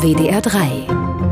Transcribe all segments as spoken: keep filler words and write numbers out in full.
W D R drei.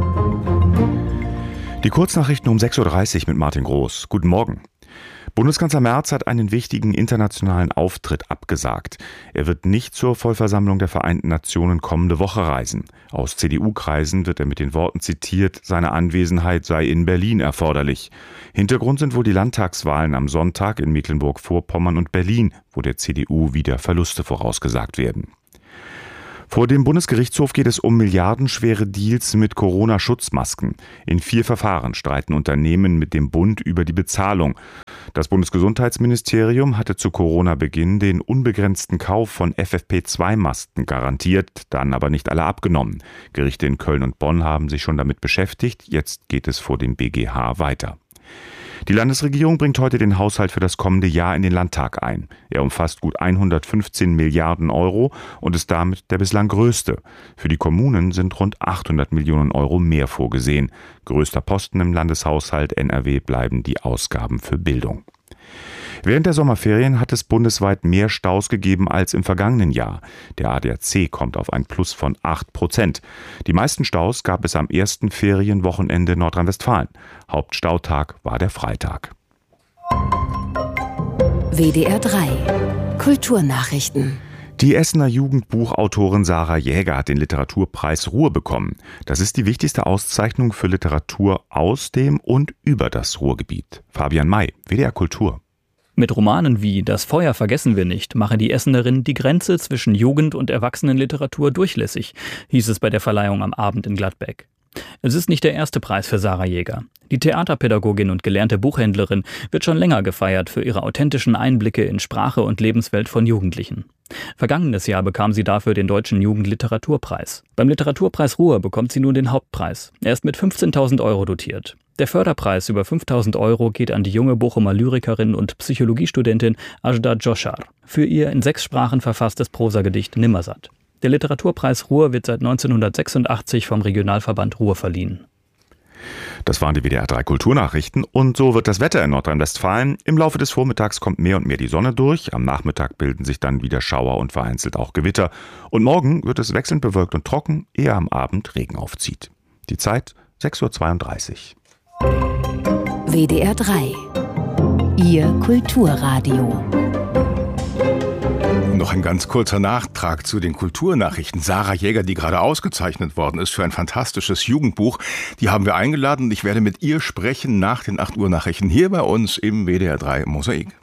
Die Kurznachrichten um sechs Uhr dreißig mit Martin Groß. Guten Morgen. Bundeskanzler Merz hat einen wichtigen internationalen Auftritt abgesagt. Er wird nicht zur Vollversammlung der Vereinten Nationen kommende Woche reisen. Aus C D U-Kreisen wird er mit den Worten zitiert, seine Anwesenheit sei in Berlin erforderlich. Hintergrund sind wohl die Landtagswahlen am Sonntag in Mecklenburg-Vorpommern und Berlin, wo der C D U wieder Verluste vorausgesagt werden. Vor dem Bundesgerichtshof geht es um milliardenschwere Deals mit Corona-Schutzmasken. In vier Verfahren streiten Unternehmen mit dem Bund über die Bezahlung. Das Bundesgesundheitsministerium hatte zu Corona-Beginn den unbegrenzten Kauf von F F P zwei Masken garantiert, dann aber nicht alle abgenommen. Gerichte in Köln und Bonn haben sich schon damit beschäftigt. Jetzt geht es vor dem B G H weiter. Die Landesregierung bringt heute den Haushalt für das kommende Jahr in den Landtag ein. Er umfasst gut hundertfünfzehn Milliarden Euro und ist damit der bislang größte. Für die Kommunen sind rund achthundert Millionen Euro mehr vorgesehen. Größter Posten im Landeshaushalt N R W bleiben die Ausgaben für Bildung. Während der Sommerferien hat es bundesweit mehr Staus gegeben als im vergangenen Jahr. Der A D A C kommt auf ein Plus von acht Prozent. Die meisten Staus gab es am ersten Ferienwochenende Nordrhein-Westfalen. Hauptstautag war der Freitag. W D R drei. Kulturnachrichten. Die Essener Jugendbuchautorin Sarah Jäger hat den Literaturpreis Ruhr bekommen. Das ist die wichtigste Auszeichnung für Literatur aus dem und über das Ruhrgebiet. Fabian May, W D R Kultur. Mit Romanen wie »Das Feuer vergessen wir nicht« mache die Essenerin die Grenze zwischen Jugend- und Erwachsenenliteratur durchlässig, hieß es bei der Verleihung am Abend in Gladbeck. Es ist nicht der erste Preis für Sarah Jäger. Die Theaterpädagogin und gelernte Buchhändlerin wird schon länger gefeiert für ihre authentischen Einblicke in Sprache und Lebenswelt von Jugendlichen. Vergangenes Jahr bekam sie dafür den Deutschen Jugendliteraturpreis. Beim Literaturpreis Ruhr bekommt sie nun den Hauptpreis. Er ist mit fünfzehntausend Euro dotiert. Der Förderpreis über fünftausend Euro geht an die junge Bochumer Lyrikerin und Psychologiestudentin Ajda Joshar für ihr in sechs Sprachen verfasstes Prosagedicht Nimmersatt. Der Literaturpreis Ruhr wird seit neunzehnhundertsechsundachtzig vom Regionalverband Ruhr verliehen. Das waren die W D R drei Kulturnachrichten und so wird das Wetter in Nordrhein-Westfalen. Im Laufe des Vormittags kommt mehr und mehr die Sonne durch. Am Nachmittag bilden sich dann wieder Schauer und vereinzelt auch Gewitter. Und morgen wird es wechselnd bewölkt und trocken, ehe am Abend Regen aufzieht. Die Zeit sechs Uhr zweiunddreißig. W D R drei. Ihr Kulturradio. Noch ein ganz kurzer Nachtrag zu den Kulturnachrichten. Sarah Jäger, die gerade ausgezeichnet worden ist für ein fantastisches Jugendbuch, die haben wir eingeladen und ich werde mit ihr sprechen nach den acht Uhr Nachrichten hier bei uns im W D R drei Mosaik.